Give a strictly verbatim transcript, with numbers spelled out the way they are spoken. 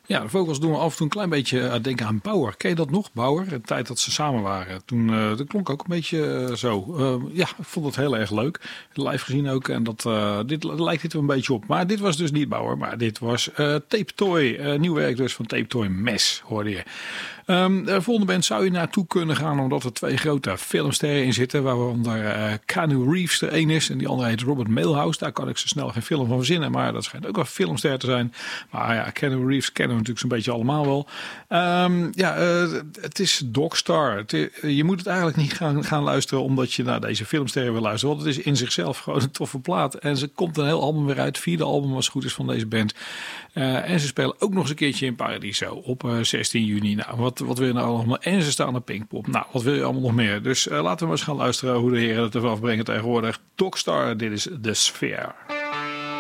Ja, de Vocals doen we af en toe een klein beetje aan denken aan Bauer. Ken je dat nog, Bauer? De tijd dat ze samen waren. Toen uh, dat klonk ook een beetje uh, zo. Uh, ja, ik vond het heel erg leuk. Live gezien ook. En dat, uh, dit lijkt dit er een beetje op. Maar dit was dus niet Bauer. Maar dit was uh, Tape Toy. Uh, nieuw werk dus van Tape Toy Mes, hoorde je. Um, de volgende band zou je naartoe kunnen gaan omdat er twee grote filmsterren in zitten. Waaronder uh, Keanu Reeves er één is en die andere heet Robert Milhouse. Daar kan ik zo snel geen film van verzinnen, maar dat schijnt ook wel een filmster te zijn. Maar ja, Keanu Reeves kennen we natuurlijk zo'n beetje allemaal wel. Um, ja, uh, het is Dogstar. Het is, je moet het eigenlijk niet gaan, gaan luisteren omdat je naar deze filmsterren wil luisteren. Want het is in zichzelf gewoon een toffe plaat. En ze komt een heel album weer uit. Het vierde album als het goed is van deze band. Uh, en ze spelen ook nog eens een keertje in Paradiso op uh, zestien juni. Nou, wat, wat wil je nou allemaal? En ze staan op Pinkpop. Nou, wat wil je allemaal nog meer? Dus uh, laten we eens gaan luisteren hoe de heren het ervan afbrengen tegenwoordig. Dogstar, dit is The Sphere.